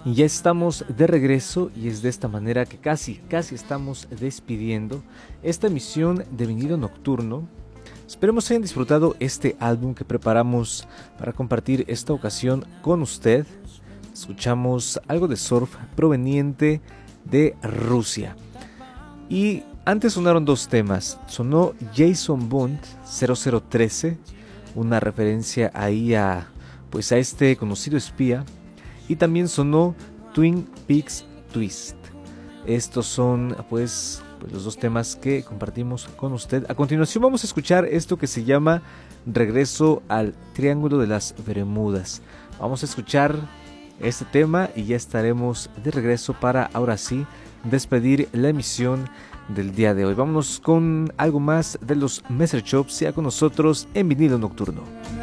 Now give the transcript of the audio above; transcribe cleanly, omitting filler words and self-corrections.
Y ya estamos de regreso y es de esta manera que casi estamos despidiendo esta emisión de Vinilo Nocturno. Esperemos hayan disfrutado este álbum que preparamos para compartir esta ocasión con usted. Escuchamos algo de surf proveniente de Rusia. Y antes sonaron dos temas. Sonó Jason Bond 0013, una referencia ahí a este conocido espía. Y también sonó Twin Peaks Twist. Estos son pues los dos temas que compartimos con usted. A continuación vamos a escuchar esto que se llama Regreso al Triángulo de las Bermudas. Vamos a escuchar este tema y ya estaremos de regreso para ahora sí despedir la emisión del día de hoy. Vámonos con algo más de los Messer Chops. Sea con nosotros en Vinilo Nocturno.